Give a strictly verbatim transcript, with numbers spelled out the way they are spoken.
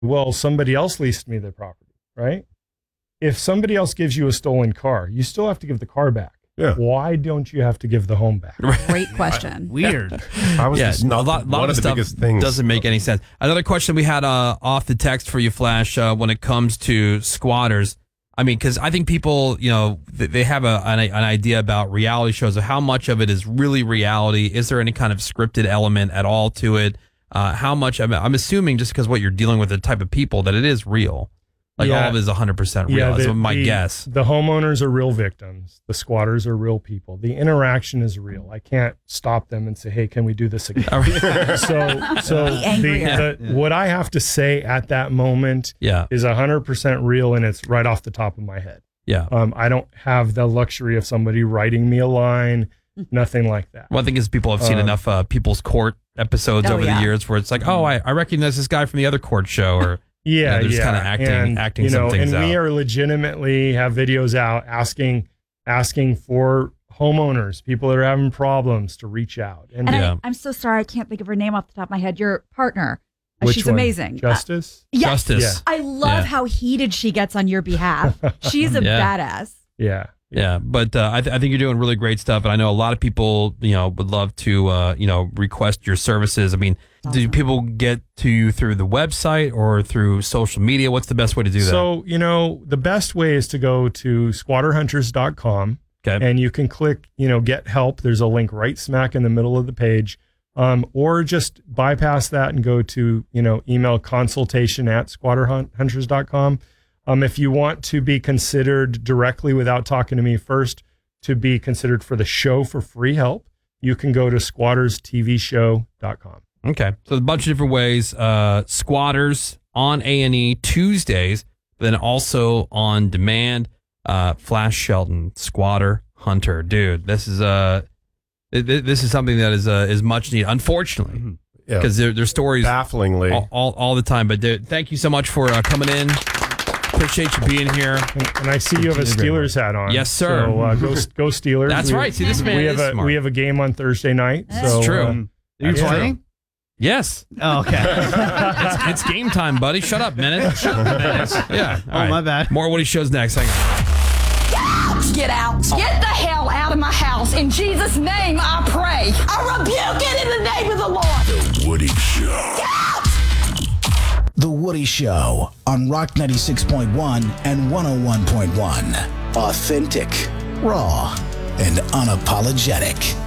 Well, somebody else leased me the property, right? If somebody else gives you a stolen car, you still have to give the car back. Yeah. Why don't you have to give the home back? Great question. Weird. I was Yeah, just no, a lot, lot one of of the stuff biggest things doesn't make any sense. Another question we had uh, off the text for you, Flash, uh, when it comes to squatters. I mean, because I think people, you know, they have a, an, an idea about reality shows of how much of it is really reality. Is there any kind of scripted element at all to it? Uh, how much? I'm, I'm assuming just because what you're dealing with, the type of people, that it is real. Like Yeah. all of it is one hundred percent real. Yeah, That's the, my the- guess. The homeowners are real victims. The squatters are real people. The interaction is real. I can't stop them and say, "Hey, can we do this again?" so, so Be angrier. the, the, what I have to say at that moment Yeah, is one hundred percent real, and it's right off the top of my head. yeah. Um, I don't have the luxury of somebody writing me a line, nothing like that. One thing is people have seen Um, enough uh, People's Court episodes Oh, over yeah. the years where it's like, oh, I, I recognize this guy from the other court show, or Yeah, they're just yeah. kinda acting- and, acting you know, some things and we out. are legitimately have videos out asking asking for homeowners, people that are having problems, to reach out. And, And Yeah. I, I'm so sorry, I can't think of her name off the top of my head. Your partner. Uh, which She's one? amazing. Uh, Justice. yes. Justice. Yeah. I love Yeah. how heated she gets on your behalf. She's a Yeah. badass. Yeah. Yeah, but uh, I, th- I think you're doing really great stuff, and I know a lot of people, you know, would love to, uh, you know, request your services. I mean, do people get to you through the website or through social media? What's the best way to do that? So, you know, the best way is to go to squatter hunters dot com Okay. and you can click, you know, get help. There's a link right smack in the middle of the page. Um, or just bypass that and go to, you know, email consultation at squatter hunters dot com. Um, if you want to be considered directly without talking to me first, to be considered for the show for free help, you can go to squatters t v show dot com. Okay, so a bunch of different ways. Uh, Squatters on A and E Tuesdays, then also on demand. Uh, Flash Shelton, Squatter Hunter, dude. This is uh, th- th- this is something that is uh, is much needed. Unfortunately, Yeah. because there there's stories Bafflingly. all, all all the time. But dude, thank you so much for uh, coming in. Appreciate you being here. And, and I see you have a Steelers hat on. Yes, sir. So uh, go, go Steelers. That's We- right. See, this man we have is a smart. we have a game on Thursday night. That's so, true. um, Are you That's playing? Yes, Oh, okay. it's, it's game time, buddy. Shut up, minute. Yeah. All Oh, right. my bad. More Woody shows next. Hang on. Get out. Get the hell out of my house. In Jesus' name, I pray. I rebuke it in the name of the Lord. The Woody Show. The Woody Show on Rock ninety-six point one and one oh one point one. Authentic, raw, and unapologetic.